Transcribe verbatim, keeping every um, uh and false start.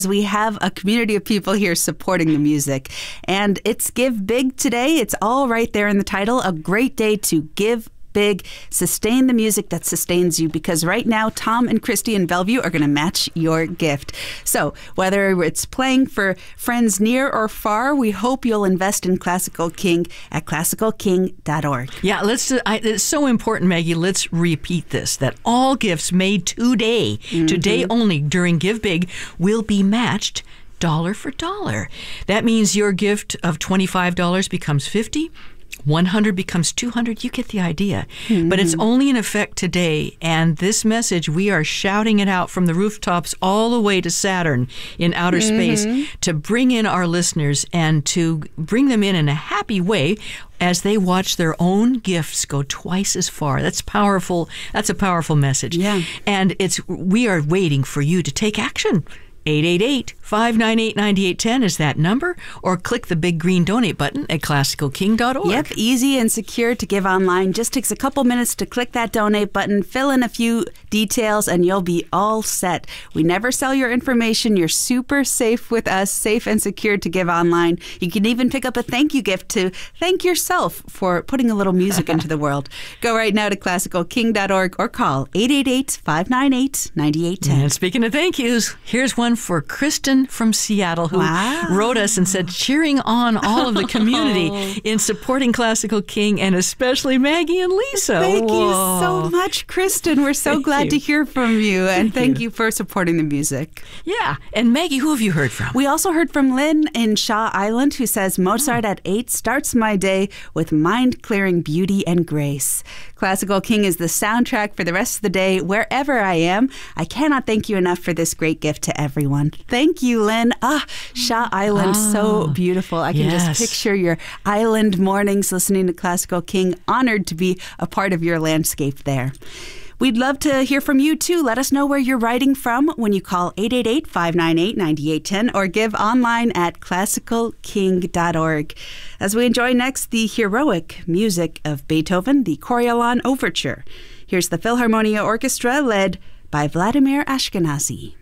We have a community of people here supporting the music, and it's Give Big today. It's all right there in the title. A great day to give big, sustain the music that sustains you, because right now Tom and Christy in Bellevue are going to match your gift. So whether it's playing for friends near or far, we hope you'll invest in Classical King at classical king dot org. Yeah, let's. I, it's so important, Maggie. Let's repeat this: that all gifts made today, mm-hmm. today only, during Give Big, will be matched dollar for dollar. That means your gift of twenty-five dollars becomes fifty dollars. one hundred becomes two hundred. You get the idea. Mm-hmm. But it's only in effect today. And this message, we are shouting it out from the rooftops all the way to Saturn in outer mm-hmm. space to bring in our listeners and to bring them in in a happy way as they watch their own gifts go twice as far. That's powerful. That's a powerful message. Yeah. And it's we are waiting for you to take action. eight eight eight, five nine eight, nine eight one zero is that number, or click the big green donate button at classical king dot org. Yep, easy and secure to give online. Just takes a couple minutes to click that donate button, fill in a few details, and you'll be all set. We never sell your information. You're super safe with us, safe and secure to give online. You can even pick up a thank you gift to thank yourself for putting a little music into the world. Go right now to classical king dot org or call eight eight eight, five nine eight, nine eight one zero. And speaking of thank yous, here's one for Kristen from Seattle, who wow. wrote us and said, cheering on all of the community oh. in supporting Classical King, and especially Maggie and Lisa. Thank Whoa. you so much, Kristen. We're so thank glad you. to hear from you, and thank, thank you. you for supporting the music. Yeah, and Maggie, who have you heard from? We also heard from Lynn in Shaw Island, who says, Mozart oh. at eight starts my day with mind-clearing beauty and grace. Classical King is the soundtrack for the rest of the day, wherever I am. I cannot thank you enough for this great gift to everyone. Thank you, Lynn. Ah, Shaw Island, oh, so beautiful. I can yes. just picture your island mornings listening to Classical King. Honored to be a part of your landscape there. We'd love to hear from you, too. Let us know where you're writing from when you call eight eight eight, five nine eight, nine eight one zero or give online at classical king dot org. As we enjoy next the heroic music of Beethoven, the Coriolan Overture. Here's the Philharmonia Orchestra led by Vladimir Ashkenazy.